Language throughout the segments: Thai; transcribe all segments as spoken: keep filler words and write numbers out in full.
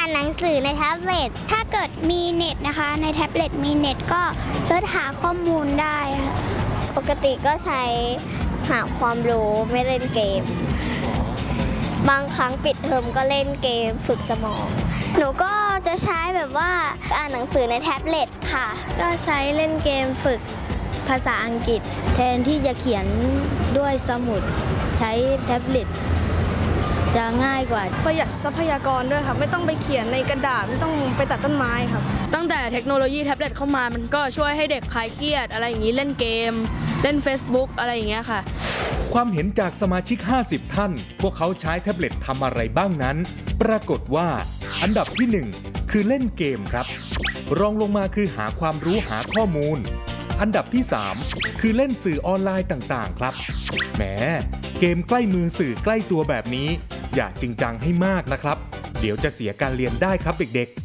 านหนังสือในแท็บเล็ตถ้าเกิดมีเน็ตนะคะในแท็บเล็ตมีเน็ตก็เสิร์ชหาข้อมูลได้ค่ะปกติก็ใช้หาความรู้ไม่เล่นเกมบางครั้งปิดเทอมก็เล่นเกมฝึกสมองหนูก็จะใช้แบบว่าอ่านหนังสือในแท็บเล็ตค่ะก็ใช้เล่นเกมฝึกภาษาอังกฤษแทนที่จะเขียนด้วยสมุดใช้แท็บเล็ตจะง่ายกว่าประหยัดทรัพยากรด้วยค่ะไม่ต้องไปเขียนในกระดาษไม่ต้องไปตัดต้นไม้ครับตั้งแต่เทคโนโลยีแท็บเล็ตเข้ามามันก็ช่วยให้เด็กคลายเครียดอะไรอย่างนี้เล่นเกมเล่น Facebook อะไรอย่างเงี้ยค่ะความเห็นจากสมาชิกห้าสิบท่านพวกเขาใช้แท็บเล็ตทำอะไรบ้างนั้นปรากฏว่าอันดับที่หนึ่งคือเล่นเกมครับรองลงมาคือหาความรู้หาข้อมูลอันดับที่สามคือเล่นสื่อออนไลน์ต่างๆครับแหมเกมใกล้มือสื่อใกล้ตัวแบบนี้อย่าจริงจังให้มากนะครับเดี๋ยวจะเสียการเรียนได้ครับเด็ก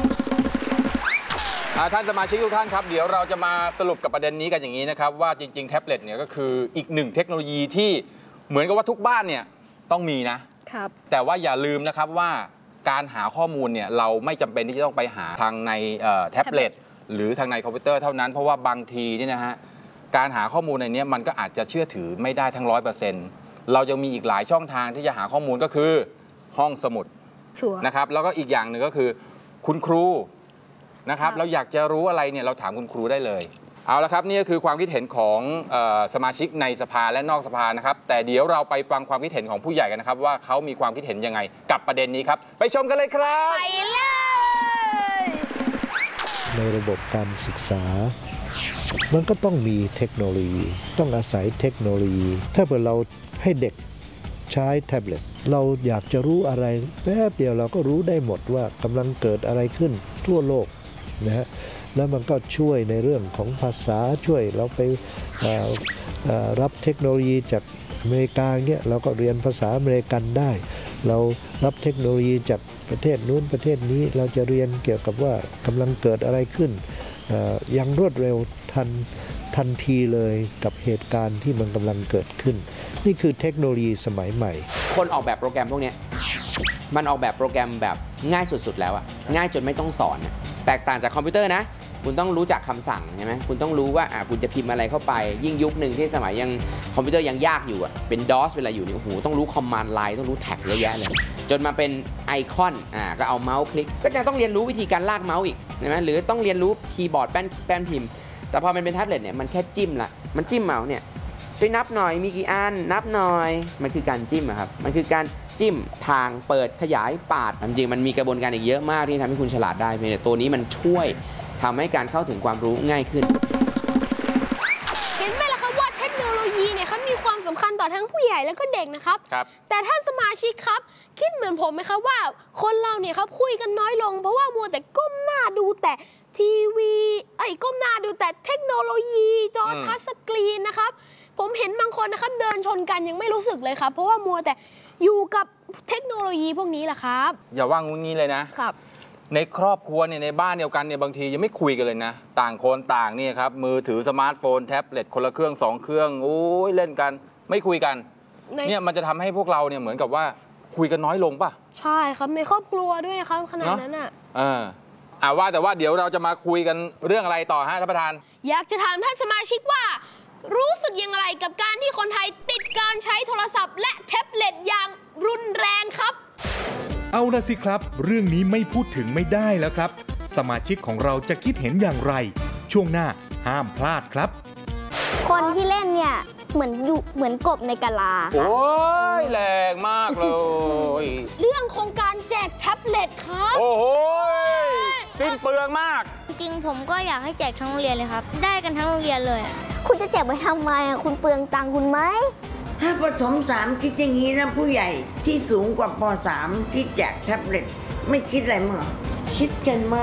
ๆท่านสมาชิกทุกท่านครับเดี๋ยวเราจะมาสรุปกับประเด็นนี้กันอย่างนี้นะครับว่าจริงๆแท็บเล็ตเนี่ยก็คืออีกหนึ่งเทคโนโลยีที่เหมือนกับว่าทุกบ้านเนี่ยต้องมีนะครับแต่ว่าอย่าลืมนะครับว่าการหาข้อมูลเนี่ยเราไม่จำเป็นที่จะต้องไปหาทางในแท็บเล็ตหรือทางในคอมพิวเตอร์เท่านั้นเพราะว่าบางทีนี่นะฮะการหาข้อมูลในนี้มันก็อาจจะเชื่อถือไม่ได้ทั้งร้อยเปอร์เซ็นต์เราจะมีอีกหลายช่องทางที่จะหาข้อมูลก็คือห้องสมุดนะครับแล้วก็อีกอย่างหนึ่งก็คือคุณครูนะครับเราอยากจะรู้อะไรเนี่ยเราถามคุณครูได้เลยเอาละครับนี่ก็คือความคิดเห็นของเอ่อสมาชิกในสภาและนอกสภานะครับแต่เดี๋ยวเราไปฟังความคิดเห็นของผู้ใหญ่กันนะครับว่าเขามีความคิดเห็นยังไงกับประเด็นนี้ครับไปชมกันเลยครับไปเลยในระบบการศึกษามันก็ต้องมีเทคโนโลยีต้องอาศัยเทคโนโลยีถ้าเกิดเราให้เด็กใช้แท็บเล็ตเราอยากจะรู้อะไรแป๊บเดียวเราก็รู้ได้หมดว่ากำลังเกิดอะไรขึ้นทั่วโลกนะฮะแล้วมันก็ช่วยในเรื่องของภาษาช่วยเราไปรับเทคโนโลยีจากอเมริกาเงี้ยเราก็เรียนภาษาอเมริกันได้เรารับเทคโนโลยีจากประเทศนู้นประเทศนี้เราจะเรียนเกี่ยวกับว่ากำลังเกิดอะไรขึ้นอย่างรวดเร็วทันทันทีเลยกับเหตุการณ์ที่มันกำลังเกิดขึ้นนี่คือเทคโนโลยีสมัยใหม่คนออกแบบโปรแกรมพวกนี้มันออกแบบโปรแกรมแบบง่ายสุดๆแล้วอะง่ายจนไม่ต้องสอนแตกต่างจากคอมพิวเตอร์นะคุณต้องรู้จักคำสั่งใช่ไหมคุณต้องรู้ว่าอ่ะคุณจะพิมพ์อะไรเข้าไปยิ่งยุคหนึ่งที่สมัยยังคอมพิวเตอร์ยังยากอยู่อะเป็น ดอส เวลาอยู่นี่โอ้โหต้องรู้คอมมานด์ไลน์ต้องรู้แท็กเยอะแยะเลยจนมาเป็นไอคอนอ่าก็เอาเมาส์คลิกก็ยังต้องเรียนรู้วิธีการลากเมาส์อีกใช่ไหมหรือต้องเรียนรู้คีย์บอร์ดแป้นแป้นพิมพ์แต่พอมันเป็นแท็บเล็ตเนี่ยมันแค่จิ้มละมันจิ้มเมาส์เนี่ยช่วยนับหน่อยมีกี่อันนับหน่อยมันคือการจิ้มครับมันคือการจิ้มทางเปิดขยายปาดจริงๆมันมีกระบวนการอีกเยอะมากที่ทำให้คุณฉลาดได้เพียงแต่ตัวนี้มันช่วยทำให้การเข้าถึงความรู้ง่ายขึ้นเห็นไหมล่ะครับว่าเทคโนโลยีเนี่ยเขามีความสำคัญต่อทั้งผู้ใหญ่แล้วก็เด็กนะครับแต่ท่านสมาชิกครับคิดเหมือนผมไหมครับว่าคนเราเนี่ยครับคุยกันน้อยลงเพราะว่ามัวแต่ก้มหน้าดูแต่ทีวีไอ้ก้มหน้าดูแต่เทคโนโลยีจอทัชสกรีนนะครับผมเห็นบางคนนะครับเดินชนกันยังไม่รู้สึกเลยครับเพราะว่ามัวแต่อยู่กับเทคโนโลยีพวกนี้แหละครับอย่าว่างุ้นงี้เลยนะครับในครอบครัวเนี่ยในบ้านเดียวกันเนี่ยบางทียังไม่คุยกันเลยนะต่างคนต่างนี่ครับมือถือสมาร์ทโฟนแท็บเล็ตคนละเครื่องสองเครื่องโอ้ยเล่นกันไม่คุยกันเนี่ยมันจะทำให้พวกเราเนี่ยเหมือนกับว่าคุยกันน้อยลงป่ะใช่ครับในครอบครัวด้วยนะครับขนาดนั้นอ่ะเอออ่าว่าแต่ว่าเดี๋ยวเราจะมาคุยกันเรื่องอะไรต่อฮะท่านประธานอยากจะถามท่านสมาชิกว่ารู้สึกอย่างไรกับการที่คนไทยติดการใช้โทรศัพท์และแท็บเล็ตอย่างรุนแรงครับเอาละสิครับเรื่องนี้ไม่พูดถึงไม่ได้แล้วครับสมาชิกของเราจะคิดเห็นอย่างไรช่วงหน้าห้ามพลาดครับคนที่เล่นเนี่ยเหมือนอยู่เหมือนกบในกะลาโอ้ยแรงมากเลยเรื่องโครงการแจกแท็บเล็ตครับโอ้โหสิ้นเปลืองมากจริงผมก็อยากให้แจกทั้งโรงเรียนเลยครับได้กันทั้งโรงเรียนเลยคุณจะแจกไปทำไมคุณเปลืองตังค์คุณไหมถ้าประถมสามคิดอย่างนี้นะผู้ใหญ่ที่สูงกว่าปสามที่แจกแท็บเล็ตไม่คิดอะไรมั้งคิดกันไหม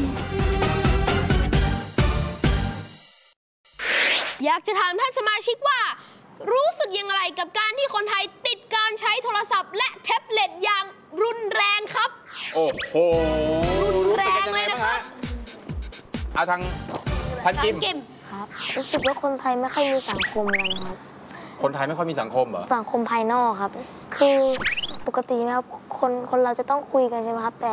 อยากจะถามท่านสมาชิกว่ารู้สึกอย่างไรกับการที่คนไทยติดการใช้โทรศัพท์และแท็บเล็ตอย่างรุนแรงครับโอ้โหรุนแรงเลยนะครับเอาทางท่านกิมครับรู้สึกว่าคนไทยไม่ค่อยมีสังคมกันครับคนไทยไม่ค่อยมีสังคมเหรอสังคมภายนอกครับคือปกตินะครับคนคนเราจะต้องคุยกันใช่ไหมครับแต่